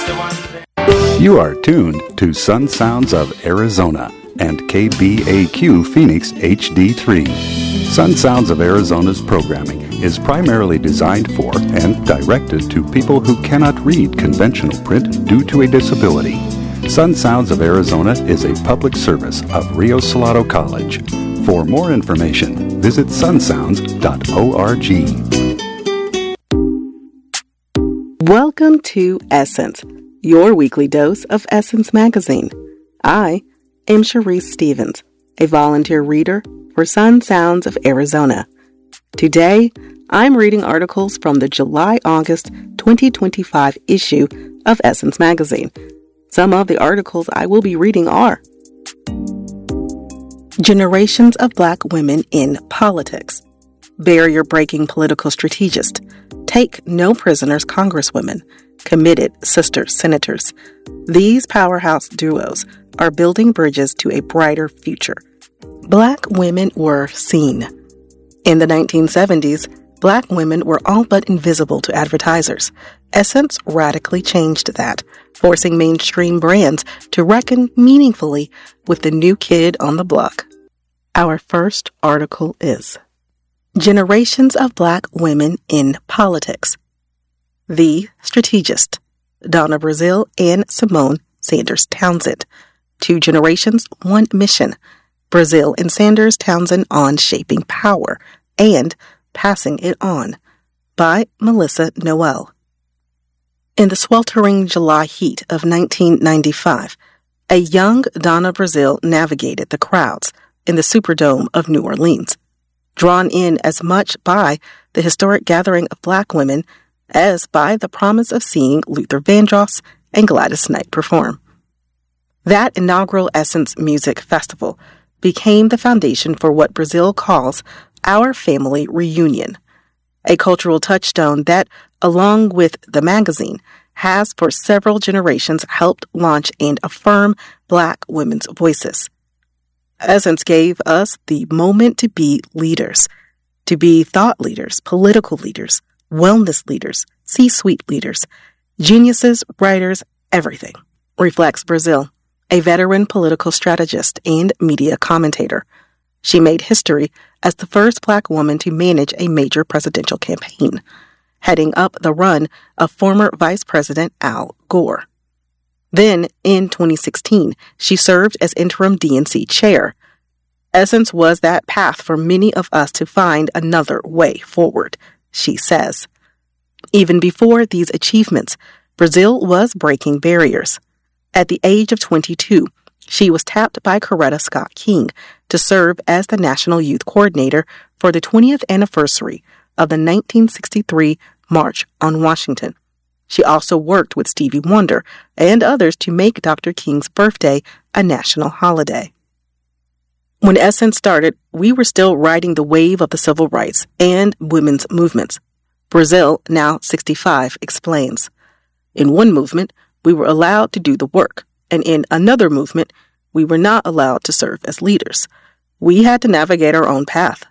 You are tuned to Sun Sounds of Arizona and KBAQ Phoenix HD3. Sun Sounds of Arizona's programming is primarily designed for and directed to people who cannot read conventional print due to a disability. Sun Sounds of Arizona is a public service of Rio Salado College. For more information, visit sunsounds.org. Welcome to Essence, your weekly dose of Essence Magazine. I am Sharice Stevens, a volunteer reader for Sun Sounds of Arizona. Today, I'm reading articles from the July-August 2025 issue of Essence Magazine. Some of the articles I will be reading are Generations of Black Women in Politics, Barrier-Breaking Political Strategist, Take No Prisoners Congresswomen, Committed Sister Senators. These powerhouse duos are building bridges to a brighter future. Black women were seen. In the 1970s, Black women were all but invisible to advertisers. Essence radically changed that, forcing mainstream brands to reckon meaningfully with the new kid on the block. Our first article is Generations of Black Women in Politics. The Strategist, Donna Brazile and Symone Sanders Townsend. 2 generations, 1 mission. Brazile and Sanders Townsend on Shaping Power and Passing It On by Melissa Noel. In the sweltering July heat of 1995, a young Donna Brazile navigated the crowds in the Superdome of New Orleans, drawn in as much by the historic gathering of Black women as by the promise of seeing Luther Vandross and Gladys Knight perform. That inaugural Essence Music Festival became the foundation for what Brazile calls Our Family Reunion, a cultural touchstone that, along with the magazine, has for several generations helped launch and affirm Black women's voices. Essence gave us the moment to be leaders, to be thought leaders, political leaders, wellness leaders, C-suite leaders, geniuses, writers, everything, reflects Brazile, a veteran political strategist and media commentator. She made history as the first Black woman to manage a major presidential campaign, heading up the run of former Vice President Al Gore. Then, in 2016, she served as interim DNC chair. Essence was that path for many of us to find another way forward, she says. Even before these achievements, Brazile was breaking barriers. At the age of 22, she was tapped by Coretta Scott King to serve as the National Youth Coordinator for the 20th anniversary of the 1963 March on Washington. She also worked with Stevie Wonder and others to make Dr. King's birthday a national holiday. When Essence started, we were still riding the wave of the civil rights and women's movements. Brazile, now 65, explains, in one movement, we were allowed to do the work, and in another movement, we were not allowed to serve as leaders. We had to navigate our own path.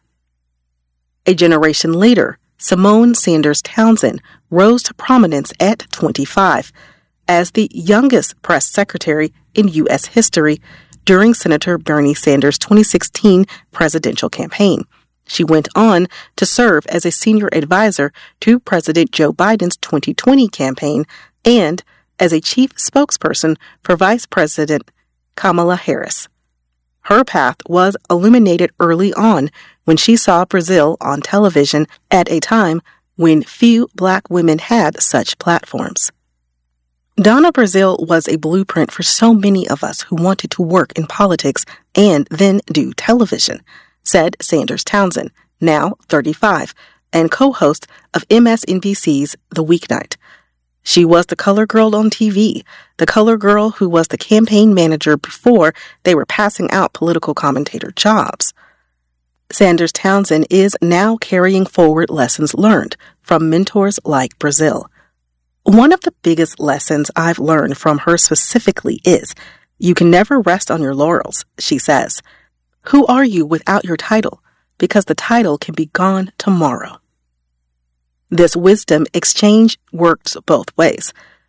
A generation later, Symone Sanders Townsend rose to prominence at 25 as the youngest press secretary in U.S. history during Senator Bernie Sanders' 2016 presidential campaign. She went on to serve as a senior advisor to President Joe Biden's 2020 campaign and as a chief spokesperson for Vice President Kamala Harris. Her path was illuminated early on when she saw Brazile on television at a time when few Black women had such platforms. Donna Brazile was a blueprint for so many of us who wanted to work in politics and then do television, said Sanders Townsend, now 35, and co-host of MSNBC's The Weeknight. She was the color girl on TV, the color girl who was the campaign manager before they were passing out political commentator jobs. Sanders Townsend is now carrying forward lessons learned from mentors like Brazile. One of the biggest lessons I've learned from her specifically is, you can never rest on your laurels, she says. Who are you without your title? Because the title can be gone tomorrow. This wisdom exchange works both ways.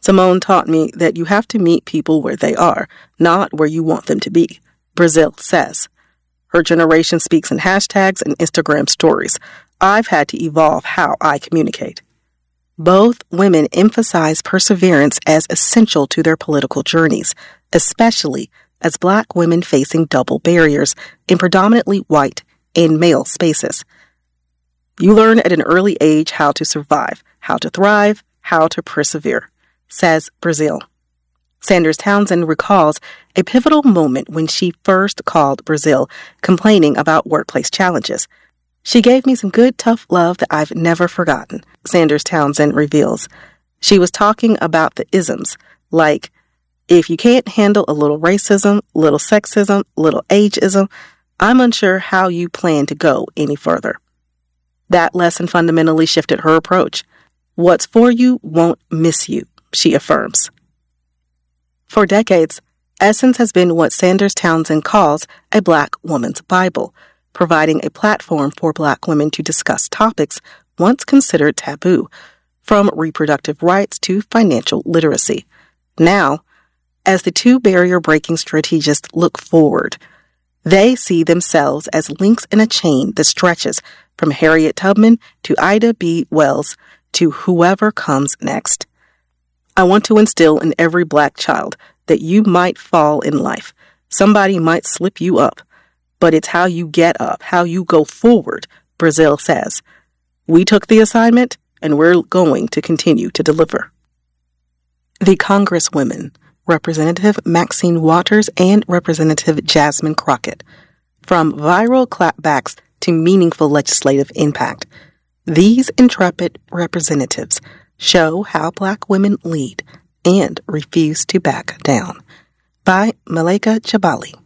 Simone taught me that you have to meet people where they are, not where you want them to be, Brazil says. Her generation speaks in hashtags and Instagram stories. I've had to evolve how I communicate. Both women emphasize perseverance as essential to their political journeys, especially as Black women facing double barriers in predominantly white and male spaces. You learn at an early age how to survive, how to thrive, how to persevere, says Brazil. Sanders Townsend recalls a pivotal moment when she first called Brazil complaining about workplace challenges. She gave me some good, tough love that I've never forgotten, Sanders Townsend reveals. She was talking about the isms, like, if you can't handle a little racism, little sexism, little ageism, I'm unsure how you plan to go any further. That lesson fundamentally shifted her approach. What's for you won't miss you, she affirms. For decades, Essence has been what Sanders Townsend calls a Black woman's Bible, providing a platform for Black women to discuss topics once considered taboo, from reproductive rights to financial literacy. Now, as the two barrier-breaking strategists look forward, they see themselves as links in a chain that stretches from Harriet Tubman to Ida B. Wells to whoever comes next. I want to instill in every Black child that you might fall in life. Somebody might slip you up, but it's how you get up, how you go forward, Brazil says. We took the assignment, and we're going to continue to deliver. The Congresswomen, Representative Maxine Waters and Representative Jasmine Crockett. From viral clapbacks to meaningful legislative impact, these intrepid representatives show how Black women lead and refuse to back down. By Malika Jabali.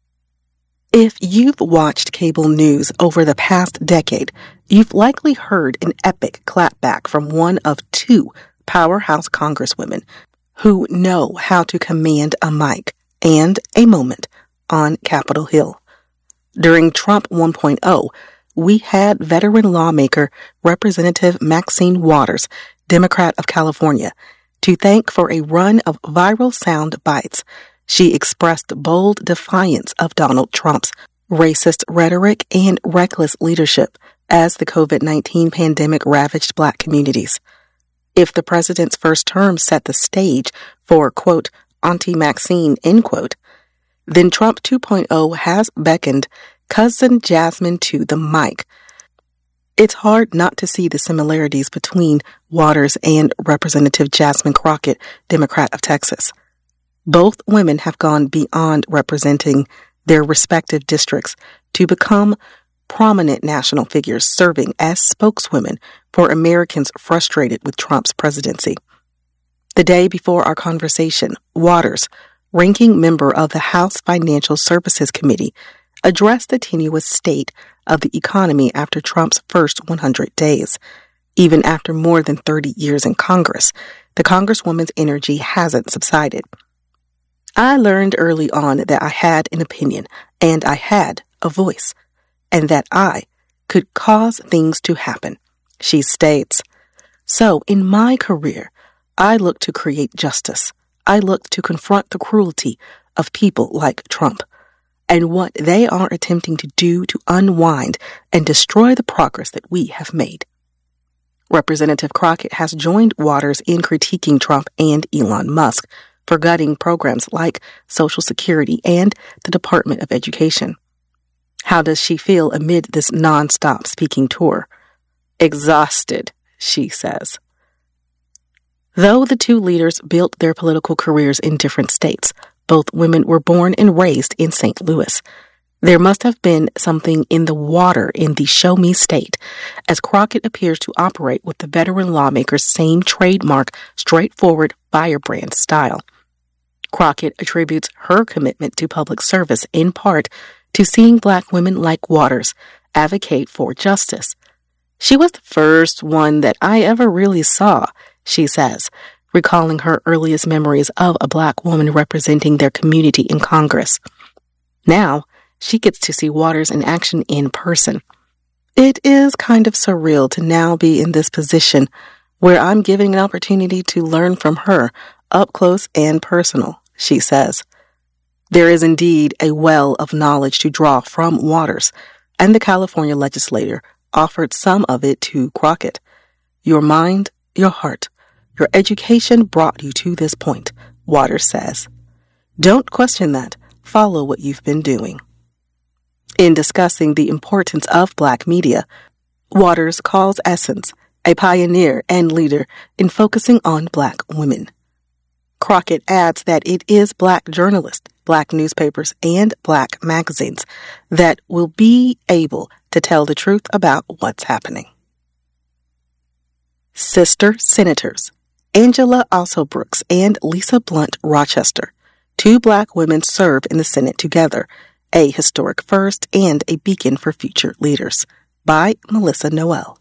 If you've watched cable news over the past decade, you've likely heard an epic clapback from one of two powerhouse Congresswomen who know how to command a mic and a moment on Capitol Hill. During Trump 1.0, we had veteran lawmaker Representative Maxine Waters, Democrat of California, to thank for a run of viral sound bites. She expressed bold defiance of Donald Trump's racist rhetoric and reckless leadership as the COVID-19 pandemic ravaged Black communities. If the president's first term set the stage for, quote, Auntie Maxine, end quote, then Trump 2.0 has beckoned Cousin Jasmine to the mic. It's hard not to see the similarities between Waters and Representative Jasmine Crockett, Democrat of Texas. Both women have gone beyond representing their respective districts to become prominent national figures serving as spokeswomen for Americans frustrated with Trump's presidency. The day before our conversation, Waters, ranking member of the House Financial Services Committee, addressed the tenuous state of the economy after Trump's first 100 days. Even after more than 30 years in Congress, the Congresswoman's energy hasn't subsided. I learned early on that I had an opinion and I had a voice, and that I could cause things to happen, she states. So, in my career, I look to create justice. I look to confront the cruelty of people like Trump and what they are attempting to do to unwind and destroy the progress that we have made. Representative Crockett has joined Waters in critiquing Trump and Elon Musk for gutting programs like Social Security and the Department of Education. How does she feel amid this nonstop speaking tour? Exhausted, she says. Though the two leaders built their political careers in different states, both women were born and raised in St. Louis. There must have been something in the water in the show me state, as Crockett appears to operate with the veteran lawmaker's same trademark, straightforward firebrand style. Crockett attributes her commitment to public service in part to seeing Black women like Waters advocate for justice. She was the first one that I ever really saw, she says, recalling her earliest memories of a Black woman representing their community in Congress. Now, she gets to see Waters in action in person. It is kind of surreal to now be in this position where I'm giving an opportunity to learn from her up close and personal, she says. There is indeed a well of knowledge to draw from Waters, and the California legislature offered some of it to Crockett. Your mind, your heart, your education brought you to this point, Waters says. Don't question that. Follow what you've been doing. In discussing the importance of Black media, Waters calls Essence a pioneer and leader in focusing on Black women. Crockett adds that it is Black journalists, Black newspapers, and Black magazines that will be able to tell the truth about what's happening. Sister Senators Angela Alsobrooks and Lisa Blunt Rochester, two Black women serve in the Senate together, a historic first and a beacon for future leaders, by Melissa Noel.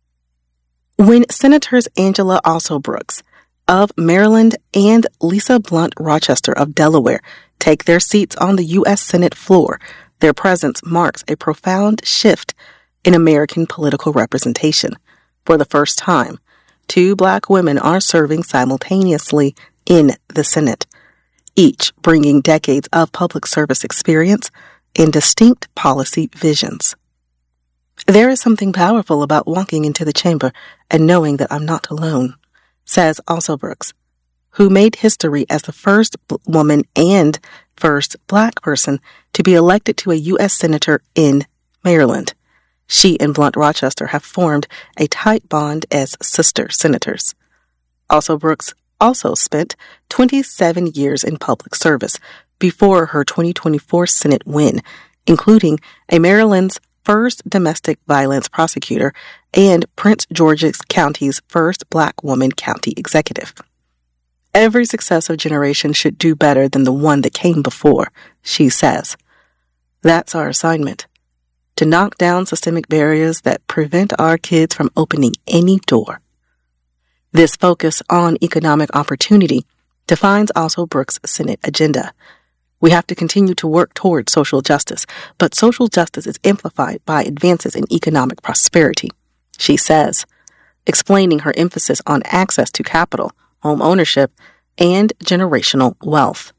When Senators Angela Alsobrooks of Maryland and Lisa Blunt Rochester of Delaware take their seats on the U.S. Senate floor, their presence marks a profound shift in American political representation. For the first time, two Black women are serving simultaneously in the Senate, each bringing decades of public service experience and distinct policy visions. There is something powerful about walking into the chamber and knowing that I'm not alone, says Alsobrooks, who made history as the first woman and first Black person to be elected to a U.S. Senator in Maryland. She and Blunt Rochester have formed a tight bond as sister senators. Alsobrooks also spent 27 years in public service before her 2024 Senate win, including a Maryland's first domestic violence prosecutor and Prince George's County's first Black woman county executive. Every successive generation should do better than the one that came before, she says. That's our assignment, to knock down systemic barriers that prevent our kids from opening any door. This focus on economic opportunity defines Alsobrooks' Senate agenda. We have to continue to work toward social justice, but social justice is amplified by advances in economic prosperity, she says, explaining her emphasis on access to capital, home ownership, and generational wealth.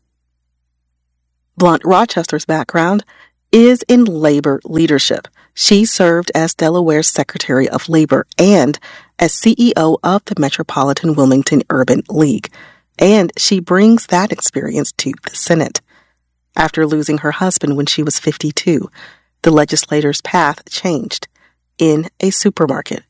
Blunt Rochester's background is in labor leadership. She served as Delaware's Secretary of Labor and as CEO of the Metropolitan Wilmington Urban League, and she brings that experience to the Senate. After losing her husband when she was 52, the legislator's path changed in a supermarket.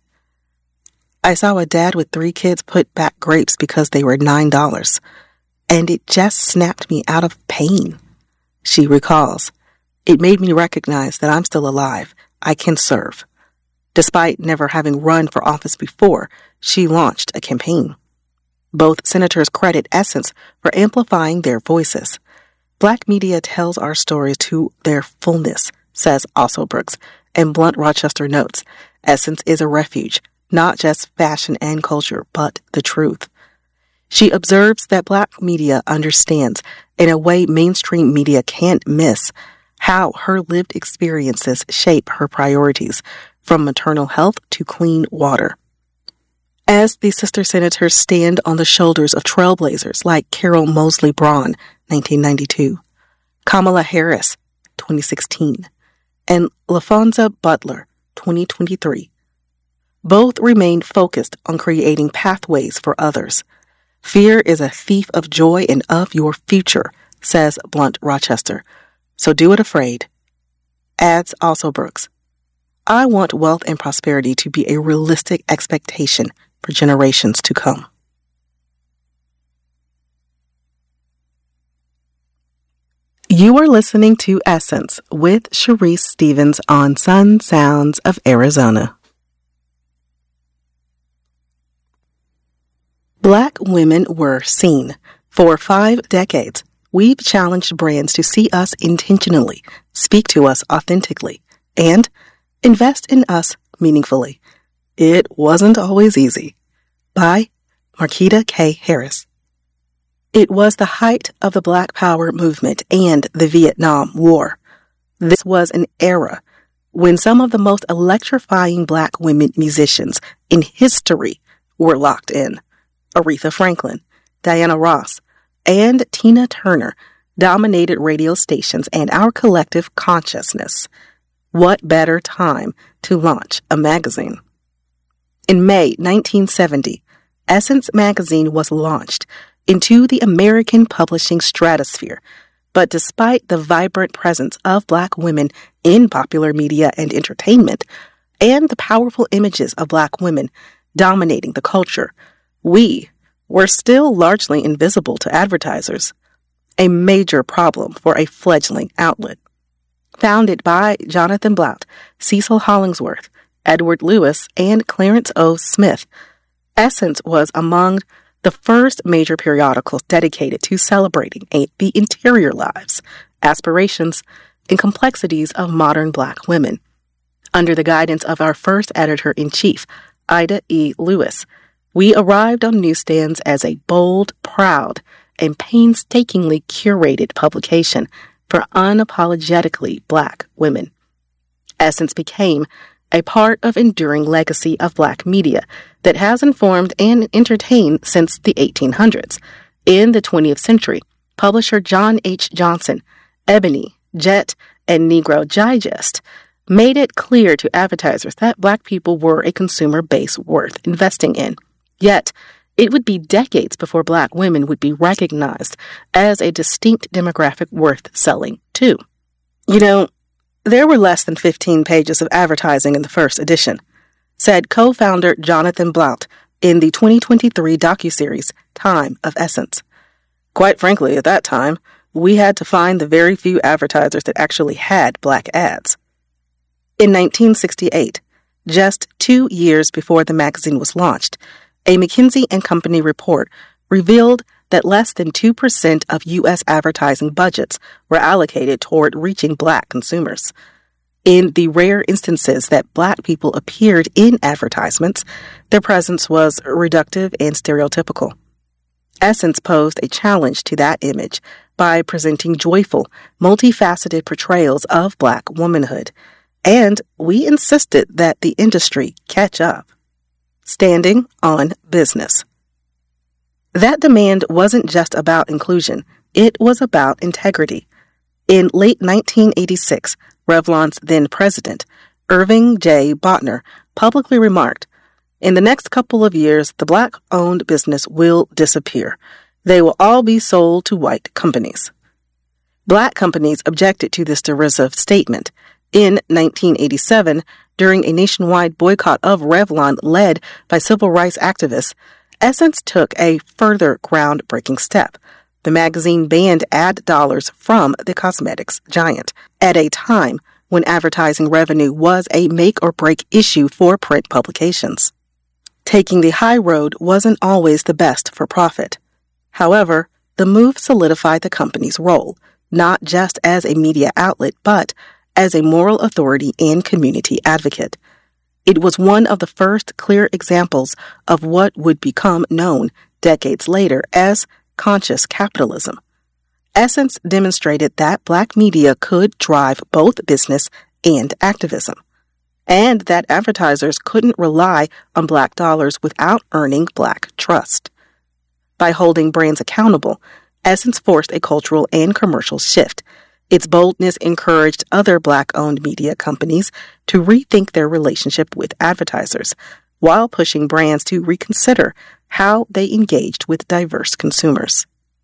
I saw a dad with 3 kids put back grapes because they were $9, and it just snapped me out of pain, she recalls. It made me recognize that I'm still alive. I can serve. Despite never having run for office before, she launched a campaign. Both senators credit Essence for amplifying their voices. Black media tells our stories to their fullness, says Alsobrooks, and Blunt Rochester notes, Essence is a refuge, not just fashion and culture, but the truth. She observes that Black media understands, in a way mainstream media can't miss, how her lived experiences shape her priorities, from maternal health to clean water. As the sister senators stand on the shoulders of trailblazers like Carol Moseley Braun, 1992, Kamala Harris, 2016, and LaFonza Butler, 2023, both remain focused on creating pathways for others. Fear is a thief of joy and of your future, says Blunt Rochester. So do it afraid. Adds Alsobrooks. I want wealth and prosperity to be a realistic expectation for generations to come. You are listening to Essence with Sharice Stevens on Sun Sounds of Arizona. Black women were seen. For 5 decades, we've challenged brands to see us intentionally, speak to us authentically, and invest in us meaningfully. It wasn't always easy. By Marquita K. Harris. It was the height of the Black Power movement and the Vietnam War. This was an era when some of the most electrifying Black women musicians in history were locked in. Aretha Franklin, Diana Ross, and Tina Turner dominated radio stations and our collective consciousness. What better time to launch a magazine? In May 1970, Essence magazine was launched into the American publishing stratosphere. But despite the vibrant presence of Black women in popular media and entertainment, and the powerful images of Black women dominating the culture, we were still largely invisible to advertisers, a major problem for a fledgling outlet. Founded by Jonathan Blount, Cecil Hollingsworth, Edward Lewis, and Clarence O. Smith, Essence was among the first major periodicals dedicated to celebrating the interior lives, aspirations, and complexities of modern Black women. Under the guidance of our first editor-in-chief, Ida E. Lewis, we arrived on newsstands as a bold, proud, and painstakingly curated publication for unapologetically Black women. Essence became a part of enduring legacy of Black media that has informed and entertained since the 1800s. In the 20th century, publisher John H. Johnson, Ebony, Jet, and Negro Digest made it clear to advertisers that Black people were a consumer base worth investing in. Yet, it would be decades before Black women would be recognized as a distinct demographic worth selling to. There were less than 15 pages of advertising in the first edition, said co-founder Jonathan Blount in the 2023 docuseries Time of Essence. Quite frankly, at that time, we had to find the very few advertisers that actually had Black ads. In 1968, just 2 years before the magazine was launched, a McKinsey & Company report revealed that less than 2% of U.S. advertising budgets were allocated toward reaching Black consumers. In the rare instances that Black people appeared in advertisements, their presence was reductive and stereotypical. Essence posed a challenge to that image by presenting joyful, multifaceted portrayals of Black womanhood, and we insisted that the industry catch up. Standing on business. That demand wasn't just about inclusion, it was about integrity. In late 1986, Revlon's then president, Irving J. Botner, publicly remarked, "In the next couple of years, the Black-owned business will disappear. They will all be sold to white companies." Black companies objected to this derisive statement. In 1987, during a nationwide boycott of Revlon led by civil rights activists, Essence took a further groundbreaking step. The magazine banned ad dollars from the cosmetics giant at a time when advertising revenue was a make-or-break issue for print publications. Taking the high road wasn't always the best for profit. However, the move solidified the company's role, not just as a media outlet, but as a moral authority and community advocate. It was one of the first clear examples of what would become known decades later as conscious capitalism. Essence demonstrated that Black media could drive both business and activism, and that advertisers couldn't rely on Black dollars without earning Black trust. By holding brands accountable, Essence forced a cultural and commercial shift. Its boldness encouraged other Black-owned media companies to rethink their relationship with advertisers, while pushing brands to reconsider how they engaged with diverse consumers.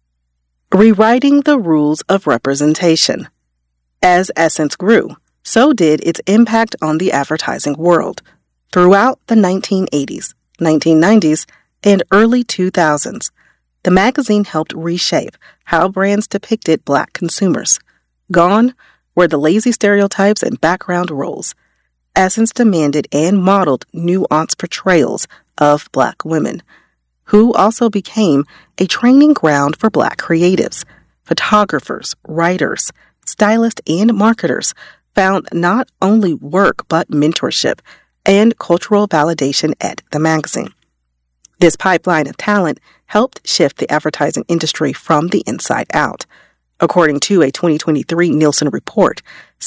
Rewriting the rules of representation. As Essence grew, so did its impact on the advertising world. Throughout the 1980s, 1990s, and early 2000s, the magazine helped reshape how brands depicted Black consumers. Gone were the lazy stereotypes and background roles. Essence demanded and modeled nuanced portrayals of Black women, who also became a training ground for Black creatives. Photographers, writers, stylists, and marketers found not only work but mentorship and cultural validation at the magazine. This pipeline of talent helped shift the advertising industry from the inside out. According to a 2023 Nielsen report,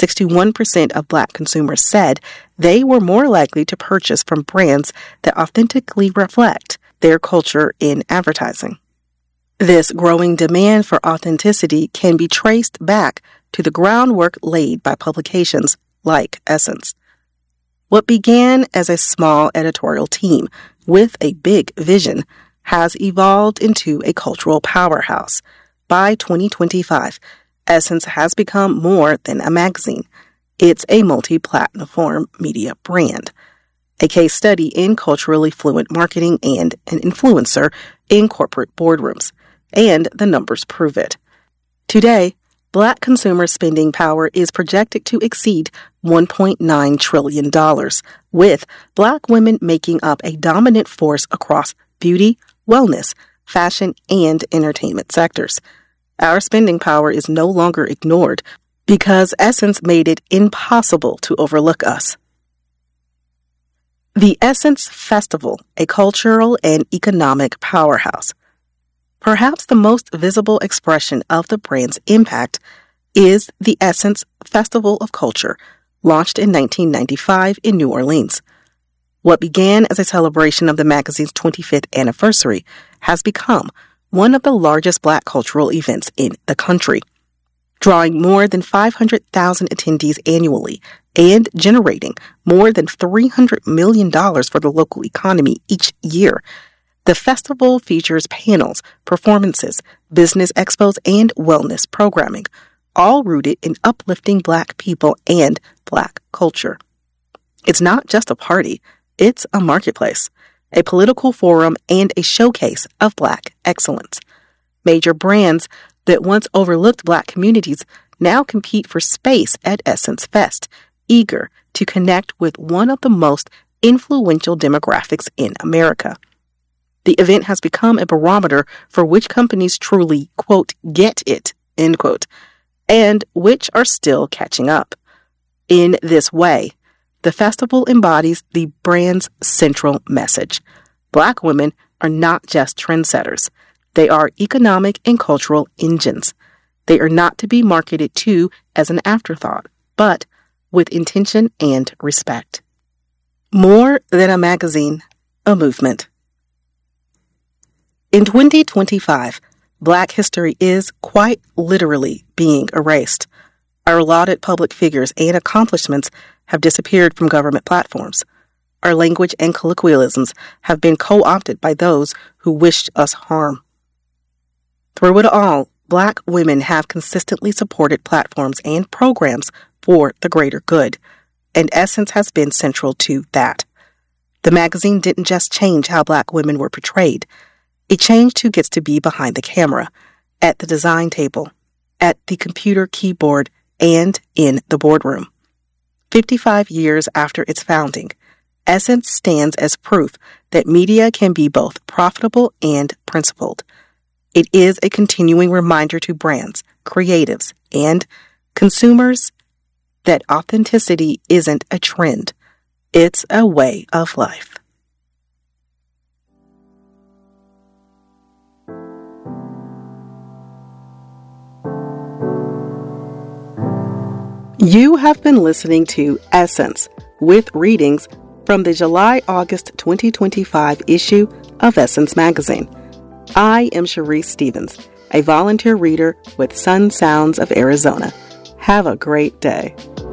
61% of Black consumers said they were more likely to purchase from brands that authentically reflect their culture in advertising. This growing demand for authenticity can be traced back to the groundwork laid by publications like Essence. What began as a small editorial team with a big vision has evolved into a cultural powerhouse. By 2025, Essence has become more than a magazine. It's a multi-platform media brand, a case study in culturally fluent marketing, and an influencer in corporate boardrooms. And the numbers prove it. Today, Black consumer spending power is projected to exceed $1.9 trillion, with Black women making up a dominant force across beauty, wellness, fashion, and entertainment sectors. Our spending power is no longer ignored because Essence made it impossible to overlook us. The Essence Festival, a cultural and economic powerhouse. Perhaps the most visible expression of the brand's impact is the Essence Festival of Culture, launched in 1995 in New Orleans. What began as a celebration of the magazine's 25th anniversary has become one of the largest Black cultural events in the country, drawing more than 500,000 attendees annually and generating more than $300 million for the local economy each year. The festival features panels, performances, business expos, and wellness programming, all rooted in uplifting Black people and Black culture. It's not just a party, it's a marketplace, a political forum, and a showcase of Black excellence. Major brands that once overlooked Black communities now compete for space at Essence Fest, eager to connect with one of the most influential demographics in America. The event has become a barometer for which companies truly, quote, get it, end quote, and which are still catching up. In this way, the festival embodies the brand's central message. Black women are not just trendsetters. They are economic and cultural engines. They are not to be marketed to as an afterthought, but with intention and respect. More than a magazine, a movement. In 2025, Black history is quite literally being erased. Our lauded public figures and accomplishments have disappeared from government platforms. Our language and colloquialisms have been co-opted by those who wished us harm. Through it all, Black women have consistently supported platforms and programs for the greater good, and Essence has been central to that. The magazine didn't just change how Black women were portrayed. It changed who gets to be behind the camera, at the design table, at the computer keyboard, and in the boardroom. 55 years after its founding, Essence stands as proof that media can be both profitable and principled. It is a continuing reminder to brands, creatives, and consumers that authenticity isn't a trend. It's a way of life. You have been listening to Essence with readings from the July-August 2025 issue of Essence Magazine. I am Sharice Stevens, a volunteer reader with Sun Sounds of Arizona. Have a great day.